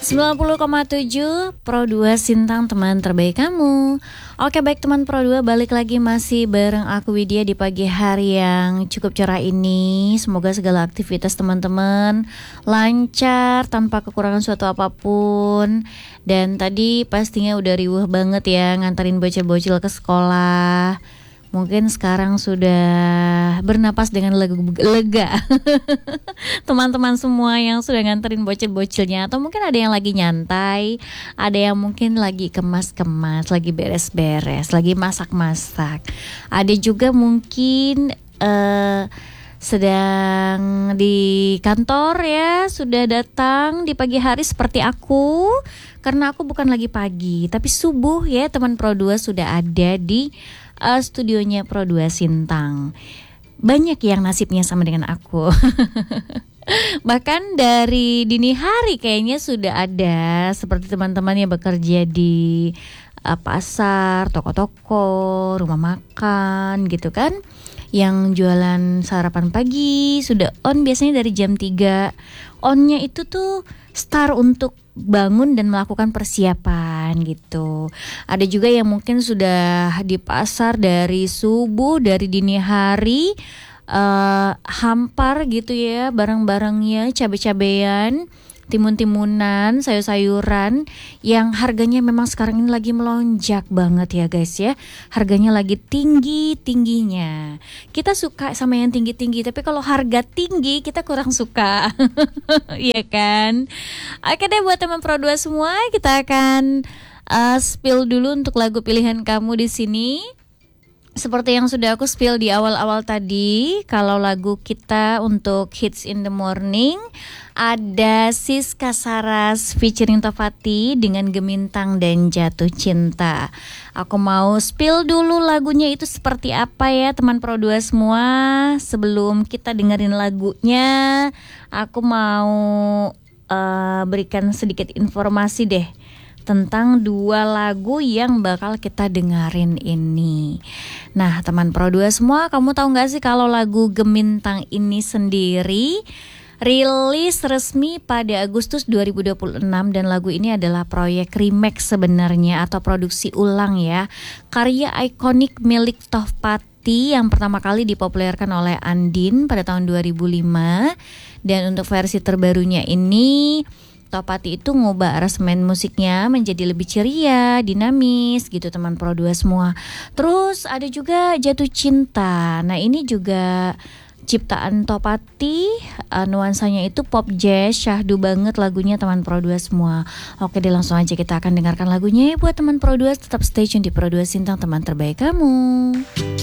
90,7 Pro 2 Sintang, teman terbaik kamu. Oke, baik teman Pro 2, balik lagi masih bareng aku Widya di pagi hari yang cukup cerah ini. Semoga segala aktivitas teman-teman lancar tanpa kekurangan suatu apapun. Dan tadi pastinya udah riuh banget ya nganterin bocil-bocil ke sekolah. Mungkin sekarang sudah bernapas dengan lega. Teman-teman semua yang sudah nganterin bocil-bocilnya, atau mungkin ada yang lagi nyantai, ada yang mungkin lagi kemas-kemas, lagi beres-beres, lagi masak-masak. Ada juga mungkin sedang di kantor ya, sudah datang di pagi hari seperti aku. Karena aku bukan lagi pagi, tapi subuh ya teman Pro 2 sudah ada di studionya Pro 2 Sintang. Banyak yang nasibnya sama dengan aku. Bahkan dari dini hari kayaknya sudah ada seperti teman-teman yang bekerja di pasar, toko-toko, rumah makan gitu kan, yang jualan sarapan pagi sudah on biasanya dari jam 3. Onnya itu tuh start untuk bangun dan melakukan persiapan gitu. Ada juga yang mungkin sudah di pasar dari subuh, dari dini hari, hampar gitu ya barang-barangnya, cabai-cabean, timun-timunan, sayur-sayuran yang harganya memang sekarang ini lagi melonjak banget ya guys ya. Harganya lagi tinggi-tingginya. Kita suka sama yang tinggi-tinggi, tapi kalau harga tinggi kita kurang suka. Iya kan? Oke deh, buat teman Pro 2 semua, kita akan spill dulu untuk lagu pilihan kamu di sini. Seperti yang sudah aku spill di awal-awal tadi, kalau lagu kita untuk Hits in the Morning ada Siska Saras featuring Tofati dengan Gemintang dan Jatuh Cinta. Aku mau spill dulu lagunya itu seperti apa ya teman Pro 2 semua. Sebelum kita dengerin lagunya, aku mau berikan sedikit informasi deh tentang dua lagu yang bakal kita dengerin ini. Nah teman Pro 2 semua, kamu tahu gak sih kalau lagu Gemintang ini sendiri rilis resmi pada Agustus 2026, dan lagu ini adalah proyek remix sebenarnya atau produksi ulang ya, karya ikonik milik Tohpati yang pertama kali dipopulerkan oleh Andin pada tahun 2005. Dan untuk versi terbarunya ini Tohpati itu ngubah aransemen musiknya menjadi lebih ceria, dinamis gitu teman Pro 2 semua. Terus ada juga Jatuh Cinta. Nah ini juga ciptaan Tohpati, nuansanya itu pop jazz, syahdu banget lagunya teman Pro 2 semua. Oke deh, langsung aja kita akan dengarkan lagunya ya buat teman Pro 2. Tetap stay tune di Pro 2 Sintang, teman terbaik kamu.